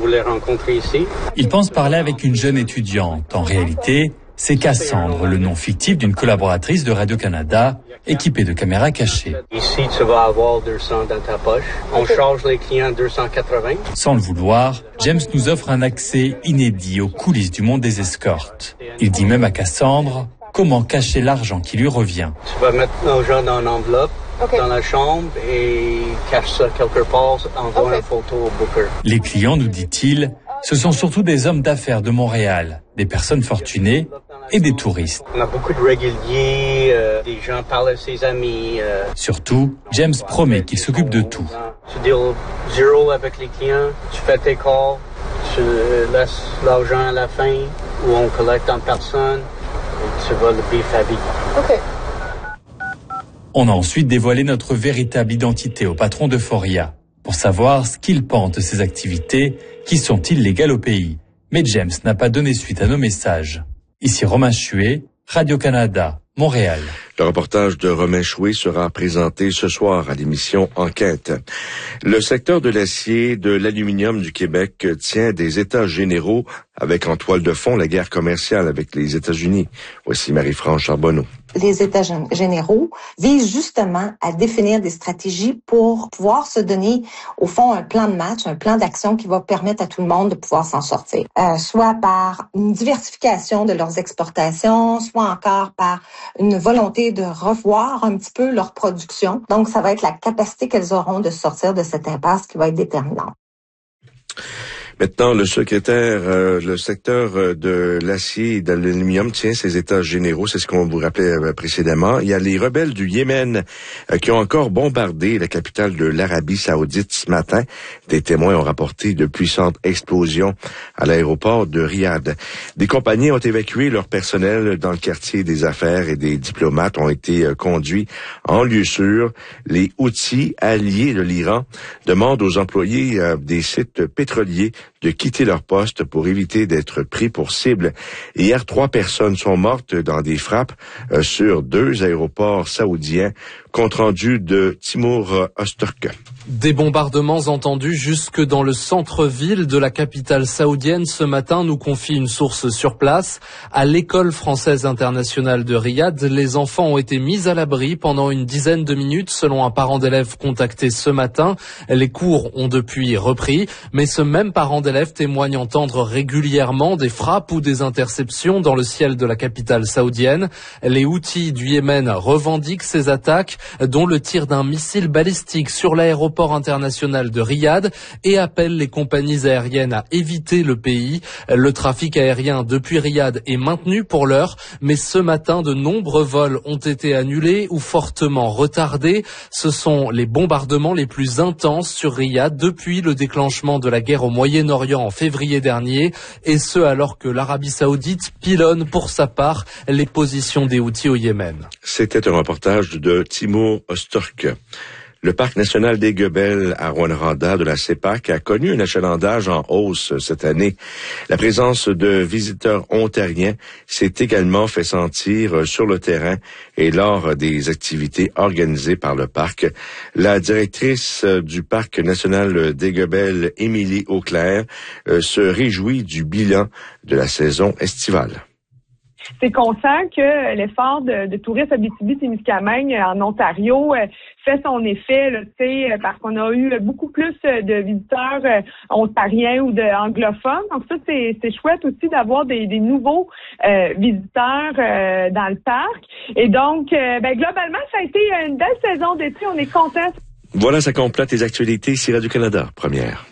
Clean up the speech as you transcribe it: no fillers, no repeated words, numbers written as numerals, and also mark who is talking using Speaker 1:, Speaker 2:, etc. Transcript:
Speaker 1: voulez rencontrer ici?
Speaker 2: Il pense parler avec une jeune étudiante. En réalité, c'est Cassandre, le nom fictif d'une collaboratrice de Radio-Canada, équipée de caméras cachées.
Speaker 1: Ici, tu vas avoir 200 dans ta poche. On charge les clients 280.
Speaker 2: Sans le vouloir, James nous offre un accès inédit aux coulisses du monde des escortes. Il dit même à Cassandre comment cacher l'argent qui lui revient.
Speaker 1: Tu vas mettre l'argent dans une enveloppe, dans la chambre, et cache ça quelque part, envoie une photo au booker.
Speaker 2: Les clients, nous dit-il, ce sont surtout des hommes d'affaires de Montréal, des personnes fortunées et des touristes.
Speaker 1: On a beaucoup de réguliers, des gens parlent à ses amis.
Speaker 2: Surtout, James promet qu'il s'occupe de tout.
Speaker 1: Tu deals zéro avec les clients, tu fais tes calls, tu laisses l'argent à la fin, ou on collecte en personne, et tu vas le bif à vie.
Speaker 2: On a ensuite dévoilé notre véritable identité au patron d'Euphoria pour savoir ce qu'il pense de ces activités qui sont illégales au pays. Mais James n'a pas donné suite à nos messages. Ici Romain Chuet, Radio-Canada, Montréal.
Speaker 3: Le reportage de Romain Chouet sera présenté ce soir à l'émission Enquête. Le secteur de l'acier, de l'aluminium du Québec tient des états généraux avec en toile de fond la guerre commerciale avec les États-Unis. Voici Marie-France Charbonneau.
Speaker 4: Les États généraux visent justement à définir des stratégies pour pouvoir se donner, au fond, un plan de match, un plan d'action qui va permettre à tout le monde de pouvoir s'en sortir. Soit par une diversification de leurs exportations, soit encore par une volonté de revoir un petit peu leur production. Donc, ça va être la capacité qu'elles auront de sortir de cette impasse qui va être déterminante.
Speaker 3: Maintenant, le secteur de l'acier et de l'aluminium tient ses états généraux, c'est ce qu'on vous rappelait précédemment. Il y a les rebelles du Yémen qui ont encore bombardé la capitale de l'Arabie Saoudite ce matin. Des témoins ont rapporté de puissantes explosions à l'aéroport de Riyad. Des compagnies ont évacué leur personnel dans le quartier des affaires et des diplomates ont été conduits en lieu sûr. Les Houthis, alliés de l'Iran, demandent aux employés des sites pétroliers de quitter leur poste pour éviter d'être pris pour cible. Hier, 3 personnes sont mortes dans des frappes sur 2 aéroports saoudiens. Compte rendu de Timur Öztürk.
Speaker 5: Des bombardements entendus jusque dans le centre-ville de la capitale saoudienne ce matin, nous confie une source sur place. À l'école française internationale de Riyad, les enfants ont été mis à l'abri pendant une dizaine de minutes, selon un parent d'élève contacté ce matin. Les cours ont depuis repris, mais ce même parent d'élève témoigne entendre régulièrement des frappes ou des interceptions dans le ciel de la capitale saoudienne. Les Houthis du Yémen revendiquent ces attaques, dont le tir d'un missile balistique sur l'aéroport international de Riyad, et appellent les compagnies aériennes à éviter le pays. Le trafic aérien depuis Riyad est maintenu pour l'heure, mais ce matin, de nombreux vols ont été annulés ou fortement retardés. Ce sont les bombardements les plus intenses sur Riyad depuis le déclenchement de la guerre au Moyen-Orient en février dernier, et ce alors que l'Arabie Saoudite pilonne pour sa part les positions des Houthis au Yémen.
Speaker 3: C'était un reportage de Timur Öztürk. Le parc national des Goebels à Rouyn-Noranda de la CEPAC a connu un achalandage en hausse cette année. La présence de visiteurs ontariens s'est également fait sentir sur le terrain et lors des activités organisées par le parc. La directrice du parc national des Goebels, Émilie Auclair, se réjouit du bilan de la saison estivale.
Speaker 6: C'est qu'on sent que l'effort de tourisme Abitibi-Témiscamingue en Ontario fait son effet, là, parce qu'on a eu beaucoup plus de visiteurs ontariens ou anglophones. Donc ça, c'est chouette aussi d'avoir des nouveaux visiteurs dans le parc. Et donc, globalement, ça a été une belle saison d'été. On est contents.
Speaker 3: Voilà, ça complète les actualités ici Radio-Canada, première.